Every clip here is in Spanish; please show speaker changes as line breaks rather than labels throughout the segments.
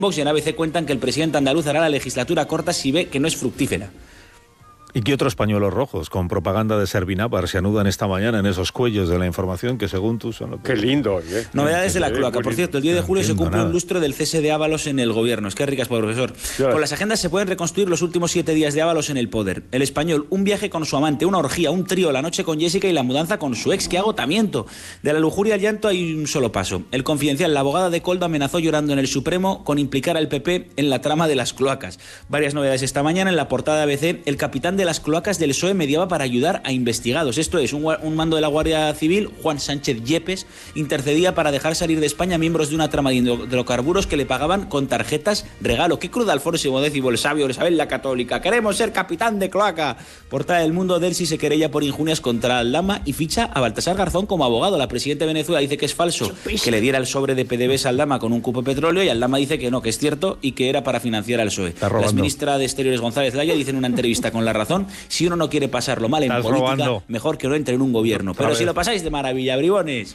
Vox y en ABC cuentan que el presidente andaluz hará la legislatura corta si ve que no es fructífera.
¿Y qué otros pañuelos rojos con propaganda de Servinápar se anudan esta mañana en esos cuellos de la información que según tú son lo que...
Qué lindo,
Novedades de la cloaca. Por cierto, el 10 de julio se cumple un lustro del cese de Ábalos en el gobierno. Es que ricas, profesor.
Claro.
Con las agendas se pueden reconstruir los últimos 7 días de Ábalos en el poder. El Español, un viaje con su amante, una orgía, un trío, la noche con Jessica y la mudanza con su ex. ¡Qué agotamiento! De la lujuria al llanto hay un solo paso. El Confidencial, la abogada de Koldo amenazó llorando en el Supremo con implicar al PP en la trama de las cloacas. Varias novedades esta mañana. En la portada de ABC, el capitán de las cloacas del PSOE mediaba para ayudar a investigados. Esto es, un mando de la Guardia Civil, Juan Sánchez Yepes, intercedía para dejar salir de España miembros de una trama de hidrocarburos que le pagaban con tarjetas regalo. ¡Qué cruda Alfonso X, el sabio, Isabel la Católica! ¡Queremos ser capitán de cloaca! Portada del Mundo, Delsi se querella por injurias contra Aldama y ficha a Baltasar Garzón como abogado. La presidenta de Venezuela dice que es falso que le diera el sobre de PDVSA a Aldama con un cupo de petróleo, y Aldama dice que no, que es cierto y que era para financiar al PSOE. La exministra de Exteriores González Laya dice en una entrevista con La Razón: si uno no quiere pasarlo mal en política, mejor que no entre en un gobierno. Pero si lo pasáis de maravilla, bribones.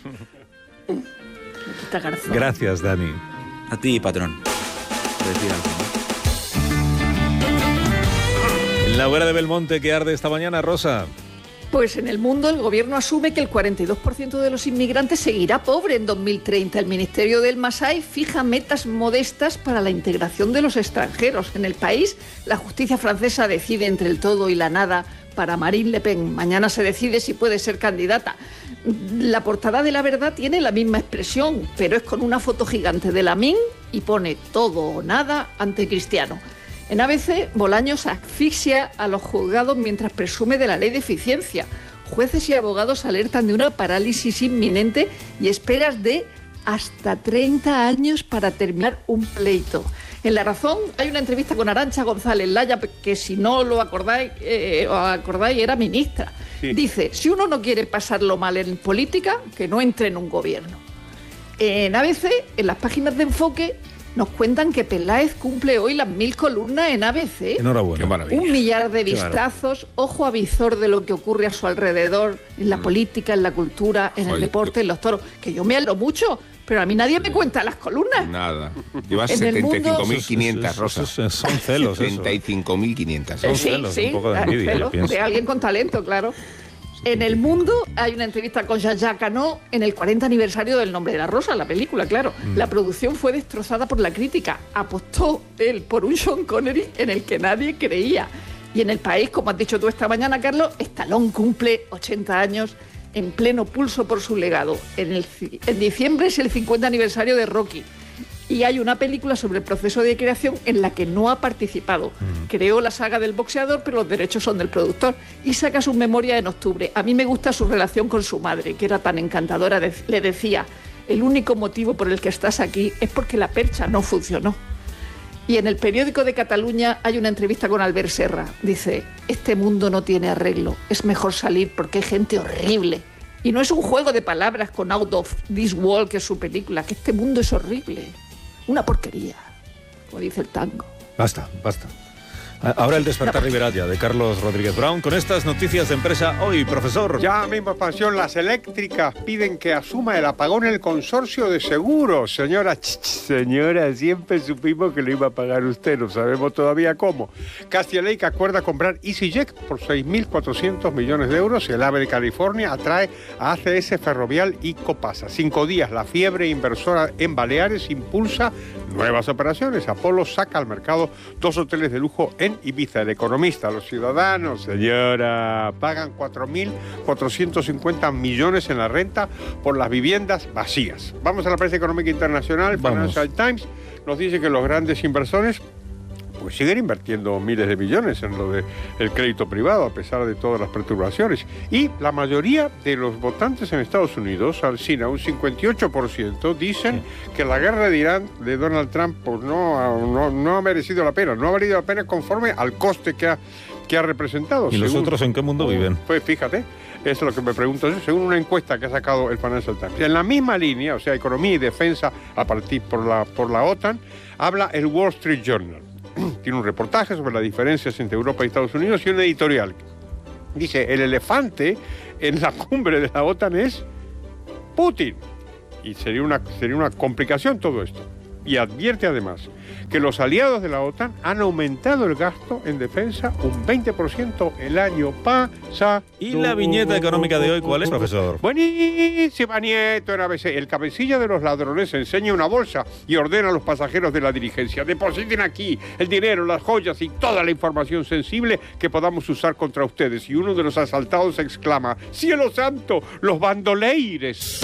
Gracias, Dani.
A ti, patrón.
En la hoguera de Belmonte que arde esta mañana, Rosa.
Pues en el mundo el gobierno asume que el 42% de los inmigrantes seguirá pobre en 2030. El Ministerio del Masai fija metas modestas para la integración de los extranjeros. En el país, la justicia francesa decide entre el todo y la nada para Marine Le Pen. Mañana se decide si puede ser candidata. La portada de La Verdad tiene la misma expresión, pero es con una foto gigante de Lamine y pone todo o nada ante Cristiano. En ABC, Bolaños asfixia a los juzgados mientras presume de la ley de eficiencia. Jueces y abogados alertan de una parálisis inminente y esperas de hasta 30 años para terminar un pleito. En La Razón hay una entrevista con Arantxa González Laya, que si no lo acordáis, era ministra. Sí. Dice, si uno no quiere pasarlo mal en política, que no entre en un gobierno. En ABC, en las páginas de Enfoque, nos cuentan que Peláez cumple hoy las 1000 columnas en ABC.
Enhorabuena.
1 millar de vistazos, ojo a visor de lo que ocurre a su alrededor, en la política, en la cultura, en el deporte, en los toros. Que yo me alegro mucho, pero a mí nadie me cuenta las columnas.
Nada. Llevas 75.500, Rosa.
Son celos.
75.500.
Son celos, un poco de envidia, celos de alguien con talento, claro. En El Mundo hay una entrevista con Jean-Jacques Hano en el 40 aniversario del Nombre de la Rosa, la película, claro. La producción fue destrozada por la crítica. Apostó él por un Sean Connery en el que nadie creía. Y en El País, como has dicho tú esta mañana, Carlos, Stallone cumple 80 años en pleno pulso por su legado. En diciembre es el 50 aniversario de Rocky. Y hay una película sobre el proceso de creación en la que no ha participado. Creó la saga del boxeador, pero los derechos son del productor. Y saca sus memorias en octubre. A mí me gusta su relación con su madre, que era tan encantadora. Le decía, el único motivo por el que estás aquí es porque la percha no funcionó. Y en El Periódico de Cataluña hay una entrevista con Albert Serra. Dice, este mundo no tiene arreglo. Es mejor salir porque hay gente horrible. Y no es un juego de palabras con Out of This World, que es su película, que este mundo es horrible. Una porquería, como dice el tango.
Basta. Ahora el despertar Riveradia de Carlos Rodríguez Brown con estas noticias de empresa hoy, profesor.
Ya misma expansión, las eléctricas piden que asuma el apagón el consorcio de seguros. Señora, siempre supimos que lo iba a pagar usted, no sabemos todavía cómo. Castlelake acuerda comprar EasyJet por 6.400 millones de euros y el AVE de California atrae a ACS Ferrovial y Copasa. 5 días, la fiebre inversora en Baleares impulsa nuevas operaciones. Apolo saca al mercado 2 hoteles de lujo en Ibiza. El Economista, los ciudadanos, señora, pagan 4.450 millones en la renta por las viviendas vacías. Vamos a la prensa económica internacional. Financial Times nos dice que los grandes inversores pues siguen invirtiendo miles de millones en lo del crédito privado a pesar de todas las perturbaciones. Y la mayoría de los votantes en Estados Unidos, Alsina, un 58%, dicen que la guerra de Irán de Donald Trump pues no ha merecido la pena, no ha valido la pena conforme al coste que ha representado.
¿Y los otros en qué mundo viven?
Pues fíjate, eso es lo que me pregunto yo, según una encuesta que ha sacado el Financial Times. En la misma línea, o sea, economía y defensa a partir por la OTAN, habla el Wall Street Journal. Tiene un reportaje sobre las diferencias entre Europa y Estados Unidos y un editorial. Dice, el elefante en la cumbre de la OTAN es Putin. Y sería una complicación todo esto. Y advierte además que los aliados de la OTAN han aumentado el gasto en defensa un 20% el año pasado.
¿Y la viñeta económica de hoy cuál es, profesor?
Buenísima, Nieto, en ABC. El cabecilla de los ladrones enseña una bolsa y ordena a los pasajeros de la diligencia: depositen aquí el dinero, las joyas y toda la información sensible que podamos usar contra ustedes. Y uno de los asaltados exclama: ¡Cielo santo, los bandoleires!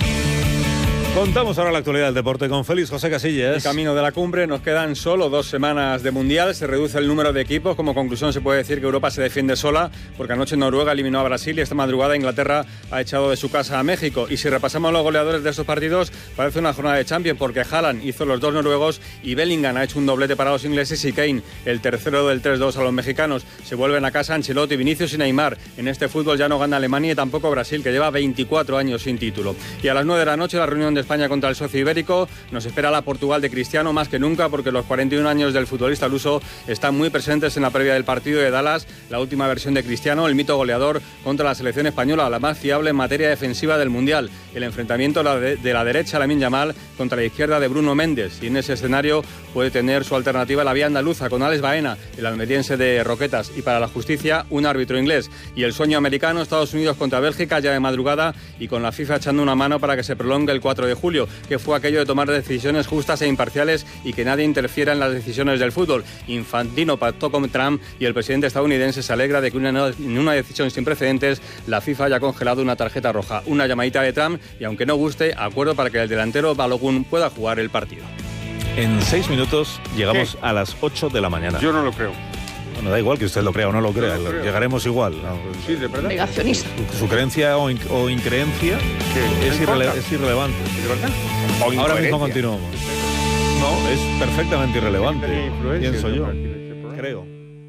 Contamos ahora la actualidad del deporte con Félix José Casillas.
El camino de la cumbre, nos quedan solo 2 semanas de Mundial, se reduce el número de equipos. Como conclusión se puede decir que Europa se defiende sola, porque anoche Noruega eliminó a Brasil y esta madrugada Inglaterra ha echado de su casa a México. Y si repasamos los goleadores de estos partidos, parece una jornada de Champions, porque Haaland hizo los 2 noruegos y Bellingham ha hecho un doblete para los ingleses y Kane, el tercero del 3-2 a los mexicanos. Se vuelven a casa Ancelotti, Vinicius y Neymar. En este fútbol ya no gana Alemania y tampoco Brasil, que lleva 24 años sin título. Y a las 9 de la noche la reunión de España contra el socio ibérico. Nos espera la Portugal de Cristiano más que nunca, porque los 41 años del futbolista luso están muy presentes en la previa del partido de Dallas, la última versión de Cristiano, el mito goleador contra la selección española, la más fiable en materia defensiva del Mundial. El enfrentamiento de la derecha, Lamine Yamal, contra la izquierda de Bruno Méndez. Y en ese escenario puede tener su alternativa la vía andaluza, con Alex Baena, el almeriense de Roquetas, y para la justicia un árbitro inglés. Y el sueño americano, Estados Unidos contra Bélgica, ya de madrugada, y con la FIFA echando una mano para que se prolongue el 4 de julio, que fue aquello de tomar decisiones justas e imparciales y que nadie interfiera en las decisiones del fútbol. Infantino pactó con Trump y el presidente estadounidense se alegra de que en una decisión sin precedentes la FIFA haya congelado una tarjeta roja. Una llamadita de Trump y, aunque no guste, acuerdo para que el delantero Balogun pueda jugar el partido.
En 6 minutos llegamos a las 8 de la mañana.
Yo no lo creo.
Bueno, da igual que usted lo crea o no lo crea,
No lo creo.
llegaremos igual. ¿No?
Sí, de verdad.
Negacionista.
Su creencia o increencia es irrelevante.
¿De verdad?
Ahora mismo continuamos. No, es perfectamente irrelevante, pienso yo. Creo.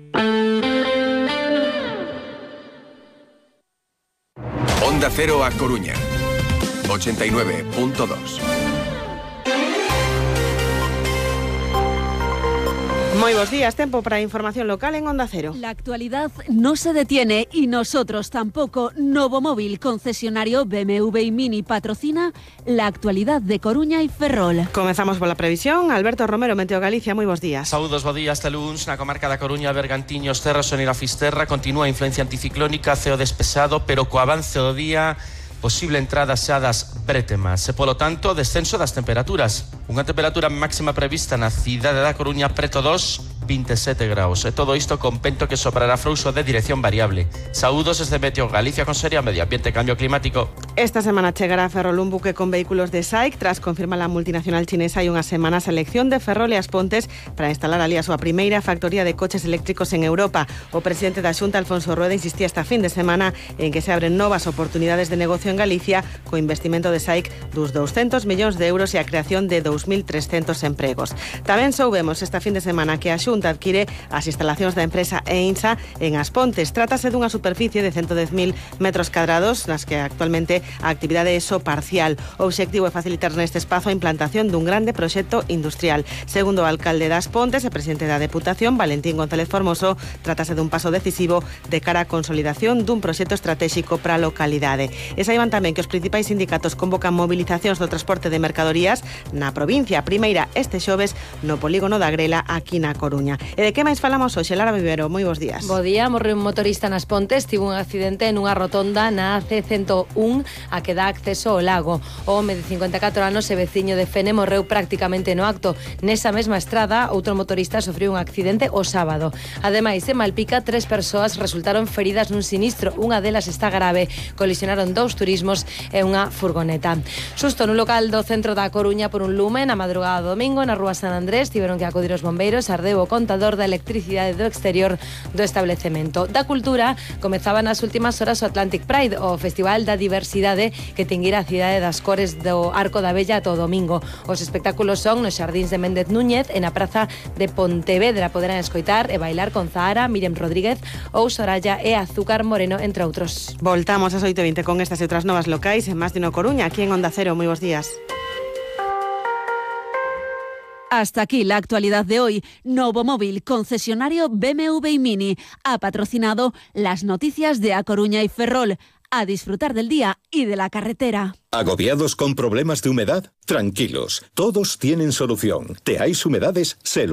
Onda Cero a Coruña, 89.2.
Moi bons días, tempo para información local en Onda Cero.
La actualidad no se detiene y nosotros tampoco. Novo Móvil, concesionario BMW y Mini, patrocina la actualidad de Coruña y Ferrol.
Comezamos pola previsión. Alberto Romero, Meteo Galicia, moi bons días.
Saúdos, bo día. Este luns na comarca da Coruña, Bergantiños, Cerros e a Fisterra continúa a influencia anticiclónica, ceo despexado, pero co avance do día posible entrada xa das brétemas e, polo tanto, descenso das temperaturas. Unha temperatura máxima prevista na cidade da Coruña preto dos 27 graus. E todo isto con vento que soprará frouxo de dirección variable. Saúdos desde Meteo Galicia con Seria Medio Ambiente e Cambio Climático.
Esta semana chegará a Ferrol un buque con vehículos de SAIC tras confirma a multinacional chinesa hai unha semana a selección de Ferrol e As Pontes para instalar ali a súa primeira factoría de coches eléctricos en Europa. O presidente da Xunta, Alfonso Rueda, insistía esta fin de semana en que se abren novas oportunidades de negocio en Galicia co investimento de SAIC dos 200 millóns de euros e a creación de 2.300 empregos. Tamén soubemos esta fin de semana que a Xunta adquire as instalacións da empresa EINSA en As Pontes. Trátase dunha superficie de 110.000 metros cadrados nas que actualmente a actividade é só parcial. O obxectivo é facilitar neste espazo a implantación dun grande proxecto industrial. Segundo o alcalde das Pontes e presidente da Deputación, Valentín González Formoso, trátase dun paso decisivo de cara á consolidación dun proxecto estratégico para a localidade. E saiban tamén que os principais sindicatos convocan movilizacións do transporte de mercadorías na provincia, a primeira este xoves no polígono da Grela, aquí na Coruña. E de que máis falamos hoxe? Lara Vivero, moi bons días.
Bo día, morreu un motorista nas Pontes, tivo un accidente nunha rotonda na AC101 a que dá acceso ao lago. O home de 54 anos e veciño de Fene morreu prácticamente no acto. Nesa mesma estrada, outro motorista sofriu un accidente o sábado. Ademais, en Malpica, 3 persoas resultaron feridas nun sinistro. Unha delas está grave. Colisionaron 2 turismos e unha furgoneta. Susto no local do centro da Coruña por un lume na madrugada do domingo na rúa San Andrés. Tiveron que acudir os bombeiros, ardeu o contador da electricidade do exterior do establecemento. Da cultura, comezaba nas últimas horas o Atlantic Pride, o festival da diversidade que tinguira a cidade das cores do Arco da Bella todo domingo. Os espectáculos son nos Xardíns de Méndez Núñez e na Praza de Pontevedra. Poderán escoitar e bailar con Zahara, Miriam Rodríguez ou Soraya e Azúcar Moreno, entre outros.
Voltamos ás 8:20 con estas e outras novas locais en Más de Uno Coruña, aquí en Onda Cero. Moi bons días.
Hasta aquí la actualidad de hoy. Novo Móvil, concesionario BMW y Mini, ha patrocinado las noticias de A Coruña y Ferrol. a disfrutar del día y de la carretera.
¿Agobiados con problemas de humedad? Tranquilos, todos tienen solución. Teais Humedades se lo